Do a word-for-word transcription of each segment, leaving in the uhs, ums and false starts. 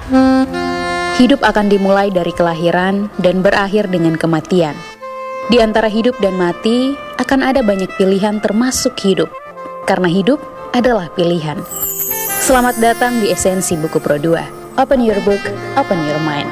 Hidup akan dimulai dari kelahiran dan berakhir dengan kematian. Di antara hidup dan mati akan ada banyak pilihan termasuk hidup, karena hidup adalah pilihan. Selamat datang di Esensi Buku Pro dua. Open your book, open your mind.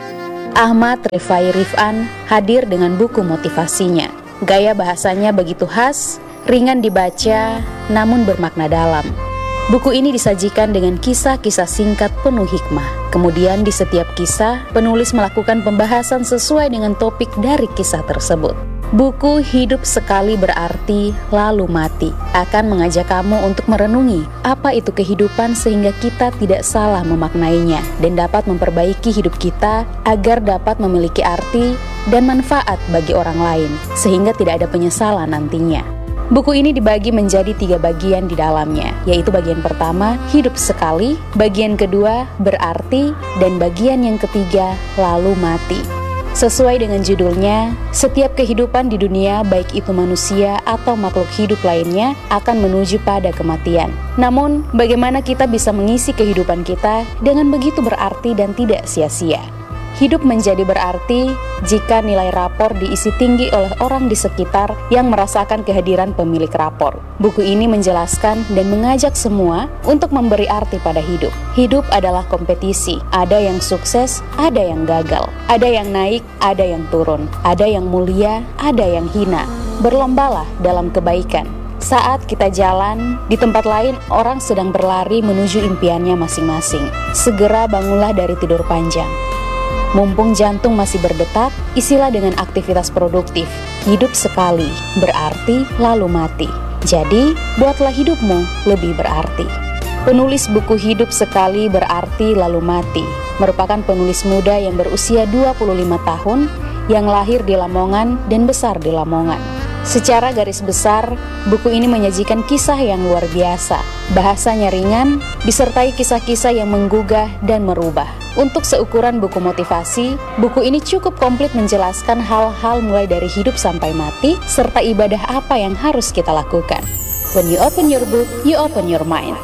Ahmad Rifai Rifan hadir dengan buku motivasinya. Gaya bahasanya begitu khas, ringan dibaca, namun bermakna dalam. Buku ini disajikan dengan kisah-kisah singkat penuh hikmah. Kemudian di setiap kisah, penulis melakukan pembahasan sesuai dengan topik dari kisah tersebut. Buku Hidup Sekali Berarti Lalu Mati akan mengajak kamu untuk merenungi apa itu kehidupan sehingga kita tidak salah memaknainya dan dapat memperbaiki hidup kita agar dapat memiliki arti dan manfaat bagi orang lain sehingga tidak ada penyesalan nantinya. Buku ini dibagi menjadi tiga bagian di dalamnya, yaitu bagian pertama, hidup sekali, bagian kedua, berarti, dan bagian yang ketiga, lalu mati. Sesuai dengan judulnya, setiap kehidupan di dunia, baik itu manusia atau makhluk hidup lainnya, akan menuju pada kematian. Namun, bagaimana kita bisa mengisi kehidupan kita dengan begitu berarti dan tidak sia-sia? Hidup menjadi berarti jika nilai rapor diisi tinggi oleh orang di sekitar yang merasakan kehadiran pemilik rapor. Buku ini menjelaskan dan mengajak semua untuk memberi arti pada hidup. Hidup adalah kompetisi, ada yang sukses, ada yang gagal, ada yang naik, ada yang turun, ada yang mulia, ada yang hina. Berlombalah dalam kebaikan. Saat kita jalan, di tempat lain orang sedang berlari menuju impiannya masing-masing. Segera bangunlah dari tidur panjang. Mumpung jantung masih berdetak, isilah dengan aktivitas produktif. Hidup sekali, berarti lalu mati. Jadi, buatlah hidupmu lebih berarti. Penulis buku Hidup Sekali Berarti Lalu Mati merupakan penulis muda yang berusia dua puluh lima tahun, yang lahir di Lamongan dan besar di Lamongan. Secara garis besar, buku ini menyajikan kisah yang luar biasa. Bahasanya ringan, disertai kisah-kisah yang menggugah dan merubah. Untuk seukuran buku motivasi, buku ini cukup komplit menjelaskan hal-hal mulai dari hidup sampai mati, serta ibadah apa yang harus kita lakukan. When you open your book, you open your mind.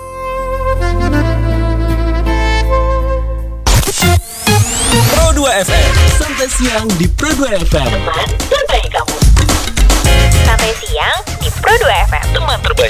Pro dua F M, sampai siang di Pro dua F M. Teman terbaik kamu. Sampai siang di Pro dua F M. Teman terbaik.